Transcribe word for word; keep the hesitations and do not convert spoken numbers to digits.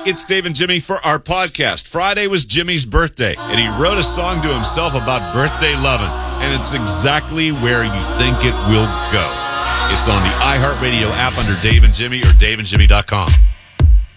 it's Dave and Jimmy for our podcast. Friday was Jimmy's birthday, and he wrote a song to himself about birthday loving, and it's exactly where you think it will go. It's on the iHeartRadio app under Dave and Jimmy or dave and jimmy dot com.